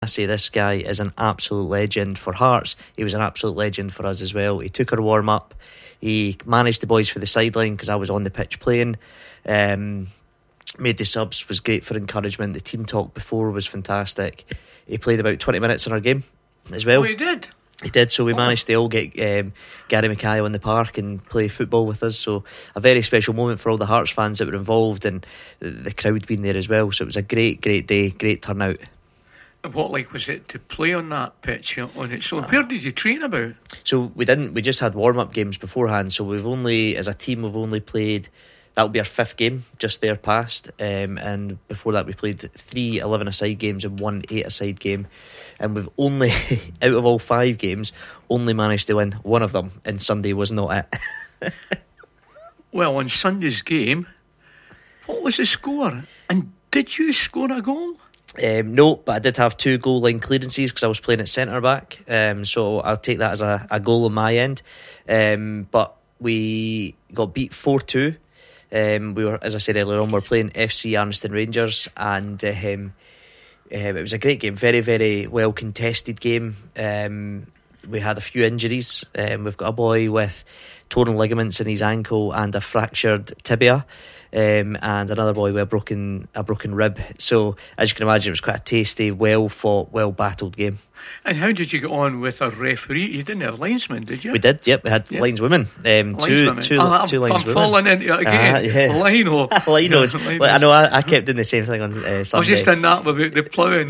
I say this guy is an absolute legend for Hearts. He was an absolute legend for us as well. He took our warm up. He managed the boys for the sideline because I was on the pitch playing. Made the subs, was great for encouragement. The team talk before was fantastic. He played about 20 minutes in our game as well. Oh, he did? He did, so we managed to all get Gary Mackay on the park and play football with us. So a very special moment for all the Hearts fans that were involved, and the crowd being there as well. So it was a great day, great turnout. What like was it to play on that pitch on it? So where did you train about? So we didn't. We just had warm-up games beforehand. So we've only, as a team, we've only played. That'll be our 5th game, just there past. And before that, we played 3 11-a-side games and 1 8-a-side game. And we've only, out of all 5 games, only managed to win one of them. And Sunday was not it. Well, on Sunday's game, what was the score? And did you score a goal? No, but I did have 2 goal line clearances because I was playing at centre back. So I'll take that as a goal on my end. But we got beat 4-2. We were, as I said earlier on, we were playing FC Arniston Rangers, and it was a great game, very, very well contested game. We had a few injuries. We've got a boy with torn ligaments in his ankle and a fractured tibia, and another boy with a broken rib. So as you can imagine, it was quite a tasty, well fought, well battled game. And how did you get on with a referee? You didn't have linesmen, did you? We did, yep. We had lineswomen. Two lineswomen. I'm falling into it again. Lino. Linos. I know I kept doing the same thing on Sunday. I was just in that about the ploughing.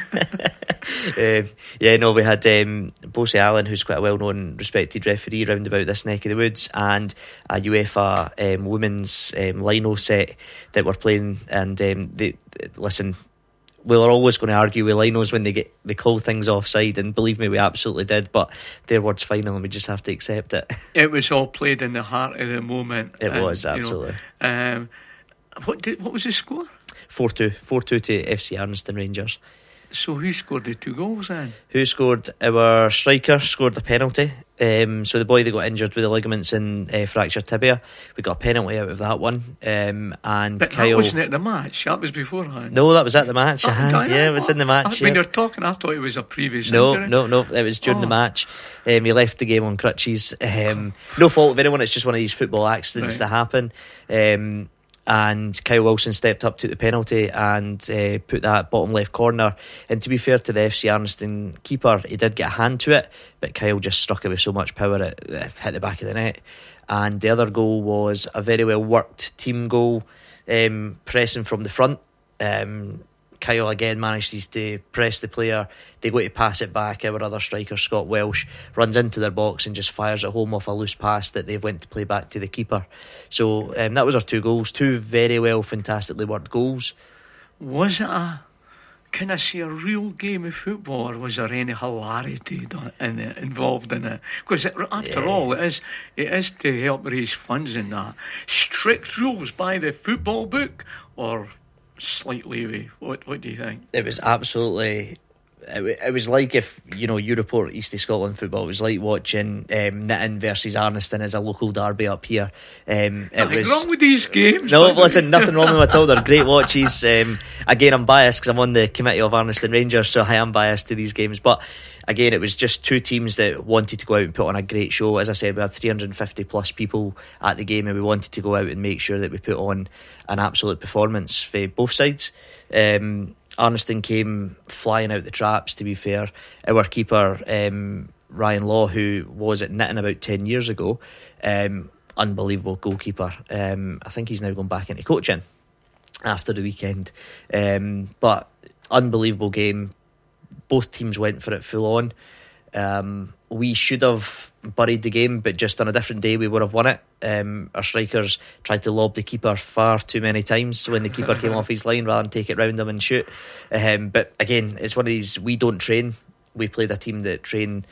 We had Bosie Allen, who's quite a well-known, respected referee round about this neck of the woods, and a UEFA women's lino set that were playing. And listen, we were always going to argue with linos when they call things offside, and believe me, we absolutely did. But their word's final, and we just have to accept it. It was all played in the heart of the moment. It was absolutely. What was the score? 4-2 to FC Arniston Rangers. So who scored the 2 goals then? Who scored? Our striker scored a penalty. So the boy that got injured with the ligaments and fractured tibia, we got a penalty out of that one. But Kyle, that wasn't at the match. That was beforehand. No, that was at the match. It was in the match. When you're talking, I thought it was a previous injury. No, it was during the match. He left the game on crutches. No fault of anyone. It's just one of these football accidents that happen. And Kyle Wilson stepped up, took the penalty, and put that bottom left corner. And to be fair to the FC Arniston keeper, he did get a hand to it, but Kyle just struck it with so much power it hit the back of the net. And the other goal was a very well worked team goal, pressing from the front. Kyle again manages to press the player. They go to pass it back. Our other striker, Scott Welsh, runs into their box and just fires it home off a loose pass that they've went to play back to the keeper. So that was our 2 goals. 2 very well, fantastically worked goals. Was it can I say a real game of football, or was there any hilarity involved in it? Because after all, it is to help raise funds in that. Strict rules by the football book, or slightly? What do you think? It was absolutely. It was like if you report East of Scotland football. It was like watching Nitton versus Arniston as a local derby up here. Nothing wrong with these games. No, listen, nothing wrong with them at all. They're great watches. Again, I'm biased because I'm on the committee of Arniston Rangers, so I am biased to these games. But again, it was just 2 teams that wanted to go out and put on a great show. As I said, we had 350 plus people at the game, and we wanted to go out and make sure that we put on an absolute performance for both sides. Arniston came flying out the traps, to be fair. Our keeper, Ryan Law, who was at Nitton about 10 years ago, unbelievable goalkeeper. I think he's now gone back into coaching after the weekend. But unbelievable game. Both teams went for it full on. We should have buried the game, but just on a different day we would have won it. Our strikers tried to lob the keeper far too many times when the keeper came off his line rather than take it round him and shoot. But again, it's one of these, we don't train. We played a team that train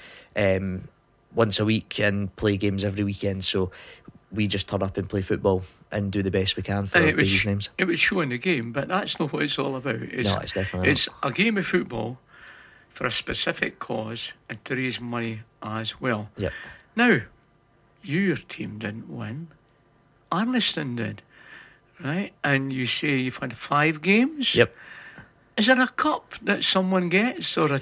once a week and play games every weekend, so we just turn up and play football and do the best we can for these names. It was showing the game, but that's not what it's all about. No, it's definitely it's a game of football for a specific cause and to raise money as well. Yep. Now, your team didn't win. Arniston did, right? And you say you've had 5 games? Yep. Is there a cup that someone gets or a